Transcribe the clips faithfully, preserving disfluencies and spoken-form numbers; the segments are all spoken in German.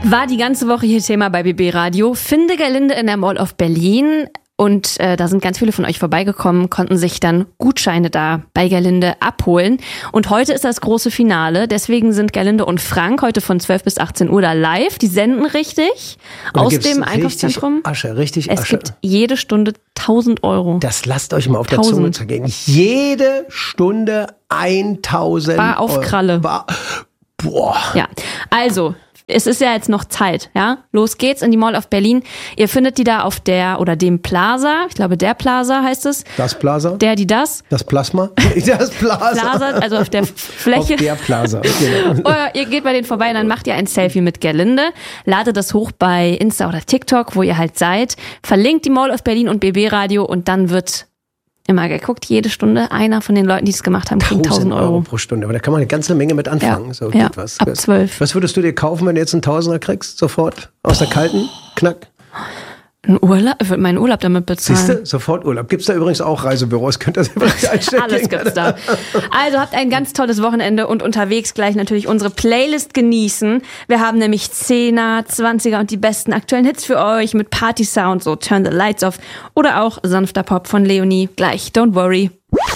War die ganze Woche hier Thema bei B B Radio. Finde Gerlinde in der Mall of Berlin. Und äh, da sind ganz viele von euch vorbeigekommen, konnten sich dann Gutscheine da bei Gerlinde abholen. Und heute ist das große Finale. Deswegen sind Gerlinde und Frank heute von zwölf bis achtzehn Uhr da live. Die senden richtig aus dem Einkaufszentrum. Asche, richtig Asche. Es gibt jede Stunde tausend Euro. Das lasst euch mal auf der Zunge zergehen. Jede Stunde tausend Bar auf Euro. Kralle. Bar. Boah. Ja, also... Es ist ja jetzt noch Zeit, ja? Los geht's in die Mall of Berlin. Ihr findet die da auf der oder dem Plaza. Ich glaube, der Plaza heißt es. Das Plaza? Der, die, das. Das Plasma? Das Plaza. Plaza, also auf der Fläche. Auf der Plaza. Oder ihr geht bei denen vorbei und dann macht ihr ein Selfie mit Gerlinde. Ladet das hoch bei Insta oder TikTok, wo ihr halt seid. Verlinkt die Mall of Berlin und B B Radio und dann wird... Immer geguckt, jede Stunde einer von den Leuten, die es gemacht haben, kriegt tausend Euro pro Stunde. Aber da kann man eine ganze Menge mit anfangen. Ja, so, ja was. ab zwölf. Was würdest du dir kaufen, wenn du jetzt einen Tausender kriegst? Sofort? Aus der kalten? Knack? Ein Urlaub? Ich würde meinen Urlaub damit bezahlen. Siehst du? Sofort Urlaub. Gibt's da übrigens auch Reisebüros? Könnt ihr das übrigens einstellen? Alles gibt's da. Also habt ein ganz tolles Wochenende und unterwegs gleich natürlich unsere Playlist genießen. Wir haben nämlich Zehner, Zwanziger und die besten aktuellen Hits für euch mit Party-Sound, so Turn the Lights Off oder auch sanfter Pop von Leonie. Gleich, don't worry.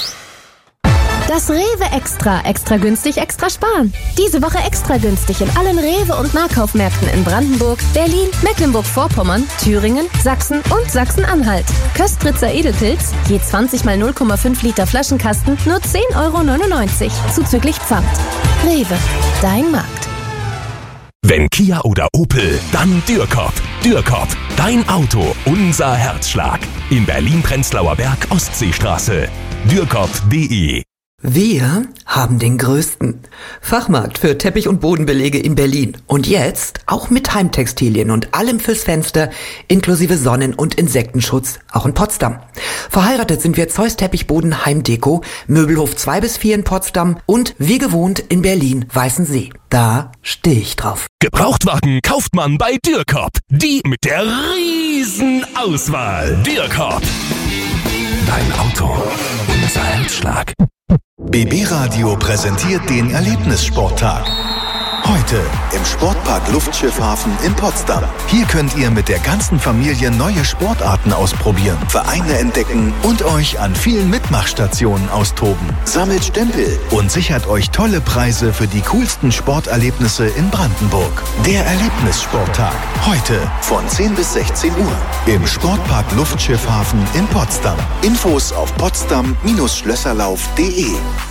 Das Rewe Extra. Extra günstig, extra sparen. Diese Woche extra günstig in allen Rewe- und Nahkaufmärkten in Brandenburg, Berlin, Mecklenburg-Vorpommern, Thüringen, Sachsen und Sachsen-Anhalt. Köstritzer Edelpilz, je zwanzig mal null Komma fünf Liter Flaschenkasten, nur zehn Euro neunundneunzig, zuzüglich Pfand. Rewe, dein Markt. Wenn Kia oder Opel, dann Dürrkop. Dürrkop, dein Auto, unser Herzschlag. In Berlin-Prenzlauer Berg, Ostseestraße. dürrkop punkt de. Wir haben den größten Fachmarkt für Teppich- und Bodenbelege in Berlin. Und jetzt auch mit Heimtextilien und allem fürs Fenster, inklusive Sonnen- und Insektenschutz, auch in Potsdam. Verheiratet sind wir Zeus Teppichboden Heimdeko, Möbelhof zwei bis vier in Potsdam und wie gewohnt in Berlin Weißensee. Da stehe ich drauf. Gebrauchtwagen kauft man bei Dürrkop. Die mit der riesen Auswahl. Dürrkop. Dein Auto, unser Herzschlag. B B Radio präsentiert den Erlebnissporttag. Heute im Sportpark Luftschiffhafen in Potsdam. Hier könnt ihr mit der ganzen Familie neue Sportarten ausprobieren, Vereine entdecken und euch an vielen Mitmachstationen austoben. Sammelt Stempel und sichert euch tolle Preise für die coolsten Sporterlebnisse in Brandenburg. Der Erlebnissporttag. Heute von zehn bis sechzehn Uhr im Sportpark Luftschiffhafen in Potsdam. Infos auf potsdam Schlösserlauf punkt de.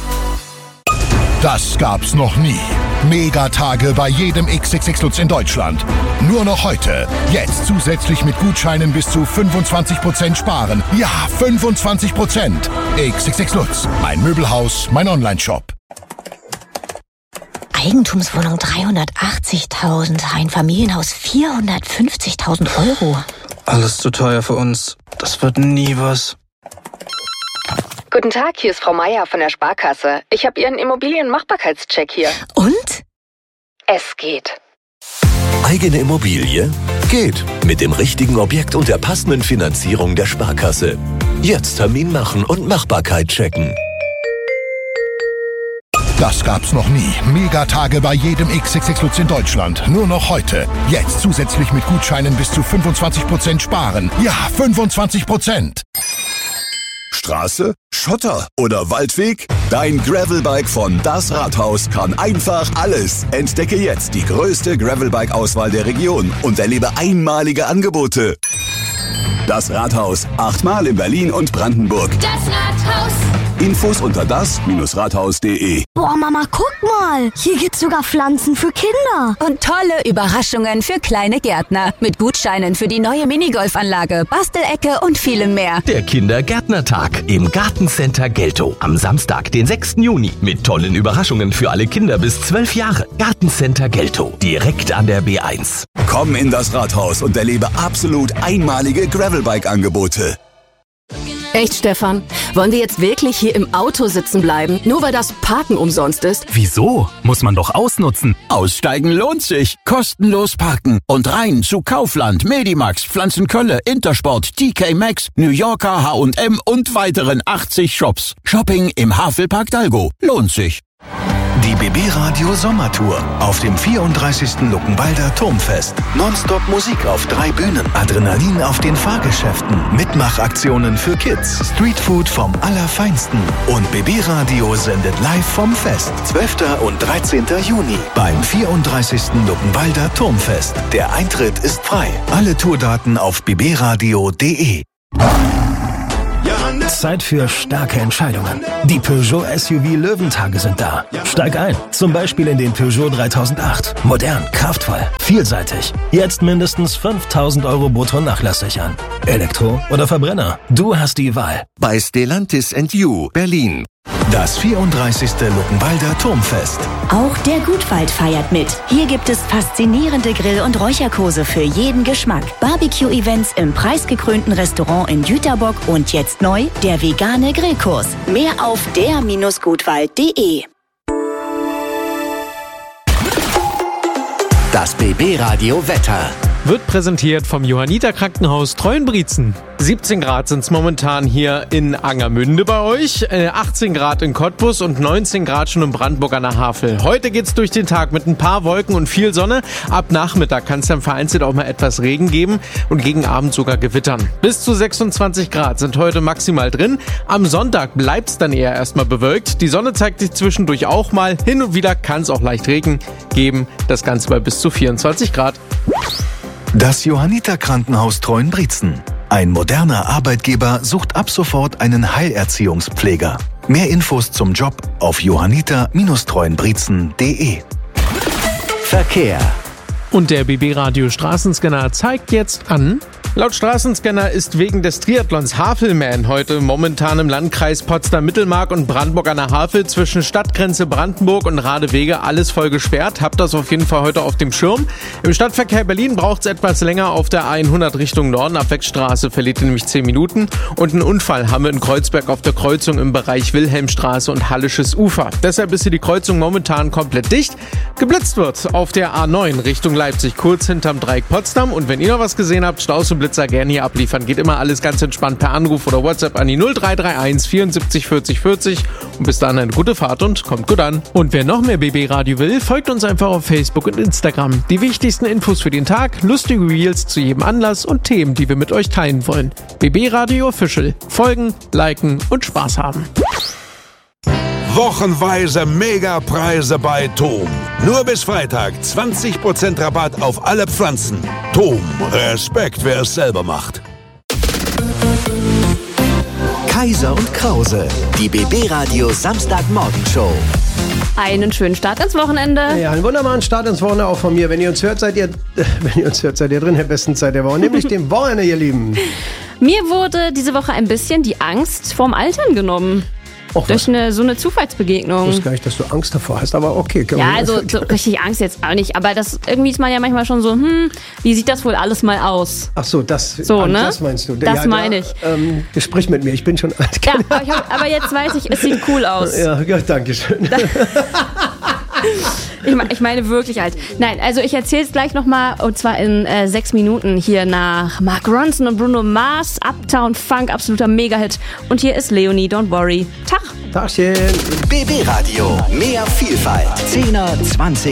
Das gab's noch nie. Megatage bei jedem X X X Lutz in Deutschland. Nur noch heute. Jetzt zusätzlich mit Gutscheinen bis zu fünfundzwanzig Prozent sparen. Ja, fünfundzwanzig Prozent. X X X Lutz. Mein Möbelhaus, mein Online-Shop. Eigentumswohnung dreihundertachtzigtausend, ein Familienhaus vierhundertfünfzigtausend Euro. Alles zu teuer für uns. Das wird nie was. Guten Tag, hier ist Frau Meier von der Sparkasse. Ich habe Ihren Immobilienmachbarkeitscheck hier. Und? Es geht. Eigene Immobilie? Geht. Mit dem richtigen Objekt und der passenden Finanzierung der Sparkasse. Jetzt Termin machen und Machbarkeit checken. Das gab's noch nie. Megatage bei jedem X X X Lutz in Deutschland. Nur noch heute. Jetzt zusätzlich mit Gutscheinen bis zu fünfundzwanzig Prozent sparen. Ja, fünfundzwanzig Prozent. Straße, Schotter oder Waldweg? Dein Gravelbike von Das Rathaus kann einfach alles. Entdecke jetzt die größte Gravelbike-Auswahl der Region und erlebe einmalige Angebote. Das Rathaus, achtmal in Berlin und Brandenburg. Das Rathaus. Infos unter das Rathaus punkt de. Boah, Mama, guck mal. Hier gibt's sogar Pflanzen für Kinder. Und tolle Überraschungen für kleine Gärtner. Mit Gutscheinen für die neue Minigolfanlage, Bastelecke und vielem mehr. Der Kindergärtnertag im Gartencenter Geltow. Am Samstag, den sechsten Juni. Mit tollen Überraschungen für alle Kinder bis zwölf Jahre. Gartencenter Geltow. Direkt an der B eins. Komm in das Rathaus und erlebe absolut einmalige Gravelbike-Angebote. Echt, Stefan? Wollen wir jetzt wirklich hier im Auto sitzen bleiben, nur weil das Parken umsonst ist? Wieso? Muss man doch ausnutzen. Aussteigen lohnt sich. Kostenlos parken. Und rein zu Kaufland, Medimax, Pflanzenkölle, Intersport, T K Maxx, New Yorker, H und M und weiteren achtzig Shops. Shopping im Havelpark Dalgo. Lohnt sich. Die B B Radio Sommertour auf dem vierunddreißigsten Luckenwalder Turmfest. Nonstop Musik auf drei Bühnen, Adrenalin auf den Fahrgeschäften, Mitmachaktionen für Kids, Streetfood vom Allerfeinsten und B B Radio sendet live vom Fest. zwölften und dreizehnten Juni beim vierunddreißigsten Luckenwalder Turmfest. Der Eintritt ist frei. Alle Tourdaten auf b b radio punkt d e. Zeit für starke Entscheidungen. Die Peugeot S U V Löwentage sind da. Steig ein, zum Beispiel in den Peugeot dreitausendacht. Modern, kraftvoll, vielseitig. Jetzt mindestens fünftausend Euro brutto Nachlass sichern. Elektro oder Verbrenner? Du hast die Wahl. Bei Stellantis and You, Berlin. Das vierunddreißigste Luckenwalder Turmfest. Auch der Gutwald feiert mit. Hier gibt es faszinierende Grill- und Räucherkurse für jeden Geschmack. Barbecue-Events im preisgekrönten Restaurant in Jüterbock und jetzt neu der vegane Grillkurs. Mehr auf der Bindestrich gutwald punkt de. Das B B Radio Wetter wird präsentiert vom Johanniter Krankenhaus Treuenbrietzen. siebzehn Grad sind es momentan hier in Angermünde bei euch, achtzehn Grad in Cottbus und neunzehn Grad schon in Brandenburg an der Havel. Heute geht's durch den Tag mit ein paar Wolken und viel Sonne. Ab Nachmittag kann es dann vereinzelt auch mal etwas Regen geben und gegen Abend sogar Gewittern. Bis zu sechsundzwanzig Grad sind heute maximal drin. Am Sonntag bleibt's dann eher erstmal bewölkt. Die Sonne zeigt sich zwischendurch auch mal. Hin und wieder kann es auch leicht Regen geben. Das Ganze bei bis zu vierundzwanzig Grad. Das Johanniter Krankenhaus Treuenbrietzen. Ein moderner Arbeitgeber sucht ab sofort einen Heilerziehungspfleger. Mehr Infos zum Job auf johanniter Bindestrich treuenbrietzen punkt de. Verkehr. Und der B B Radio Straßenscanner zeigt jetzt an. Laut Straßenscanner ist wegen des Triathlons Havelman heute momentan im Landkreis Potsdam-Mittelmark und Brandenburg an der Havel zwischen Stadtgrenze Brandenburg und Radewege alles voll gesperrt. Habt das auf jeden Fall heute auf dem Schirm. Im Stadtverkehr Berlin braucht es etwas länger auf der hundert Richtung Norden. Ab Wegstraße verliert ihr nämlich zehn Minuten. Und einen Unfall haben wir in Kreuzberg auf der Kreuzung im Bereich Wilhelmstraße und Hallisches Ufer. Deshalb ist hier die Kreuzung momentan komplett dicht. Geblitzt wird auf der A neun Richtung Leipzig, kurz hinterm Dreieck Potsdam. Und wenn ihr noch was gesehen habt, Staus und Blitzer gerne hier abliefern. Geht immer alles ganz entspannt per Anruf oder WhatsApp an die null drei drei eins vierundsiebzig vierzig vierzig. Und bis dahin eine gute Fahrt und kommt gut an. Und wer noch mehr B B Radio will, folgt uns einfach auf Facebook und Instagram. Die wichtigsten Infos für den Tag, lustige Reels zu jedem Anlass und Themen, die wir mit euch teilen wollen. B B Radio Official. Folgen, liken und Spaß haben. Wochenweise Megapreise bei Tom. Nur bis Freitag zwanzig Prozent Rabatt auf alle Pflanzen. Tom, Respekt, wer es selber macht. Kaiser und Krause, die B B Radio Samstagmorgenshow. Einen schönen Start ins Wochenende. Ja, einen wunderbaren Start ins Wochenende auch von mir. Wenn ihr uns hört, seid ihr, äh, wenn ihr uns hört, seid ihr drin, der besten Zeit der Woche, nämlich dem Wochenende, ihr Lieben. Mir wurde diese Woche ein bisschen die Angst vorm Altern genommen. Och, durch eine, so eine Zufallsbegegnung. Ich wusste gar nicht, dass du Angst davor hast, aber okay. Ja, also so richtig Angst jetzt auch nicht, aber das irgendwie ist man ja manchmal schon so, hm, wie sieht das wohl alles mal aus? Ach so, das, so, ne? das meinst du. Das ja, meine ich. Ähm, sprich mit mir, ich bin schon alt. Ja, aber, ich hab, aber jetzt weiß ich, es sieht cool aus. Ja, ja, danke schön. Ich, ich meine wirklich alt. Nein, also ich erzähle es gleich nochmal, und zwar in äh, sechs Minuten hier nach Mark Ronson und Bruno Mars, Uptown Funk, absoluter Mega-Hit. Und hier ist Leonie, Don't Worry. Tag. Tagchen. B B Radio, mehr Vielfalt. zehner, zwanziger